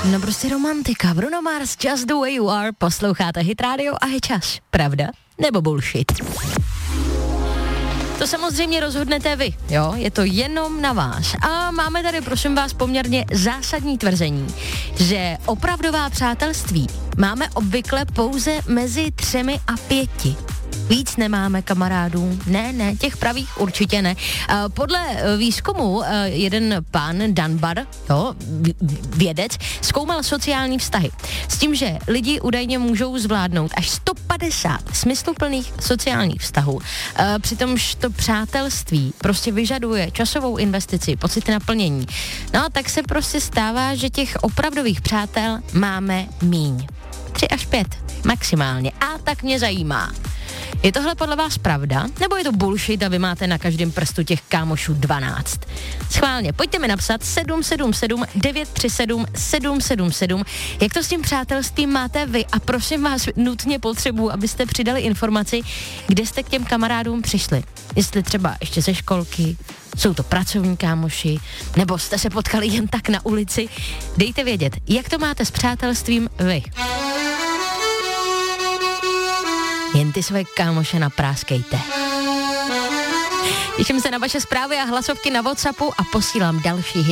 No prostě romantika. Bruno Mars, Just the Way You Are, posloucháte Hit Radio a je čas. Pravda nebo bullshit? To samozřejmě rozhodnete vy, jo? Je to jenom na vás. A máme tady, prosím vás, poměrně zásadní tvrzení, že opravdová přátelství máme obvykle pouze mezi 3 a 5. Víc nemáme kamarádů. Ne, těch pravých určitě ne. Podle výzkumu jeden pán Dunbar, vědec, zkoumal sociální vztahy. S tím, že lidi údajně můžou zvládnout až 150 smysluplných sociálních vztahů. Přitomž to přátelství prostě vyžaduje časovou investici, pocit naplnění. No, tak se prostě stává, že těch opravdových přátel máme míň. 3 až 5 maximálně. A tak mě zajímá. Je tohle podle vás pravda? Nebo je to bullshit a vy máte na každém prstu těch kámošů 12? Schválně, pojďte mi napsat 777 937 777, jak to s tím přátelstvím máte vy a prosím vás nutně potřebuji, abyste přidali informaci, kde jste k těm kamarádům přišli. Jestli třeba ještě ze školky, jsou to pracovní kámoši, nebo jste se potkali jen tak na ulici. Dejte vědět, jak to máte s přátelstvím vy. Jen ty své kámoše napráskejte. Těším se na vaše zprávy a hlasovky na WhatsAppu a posílám další hit.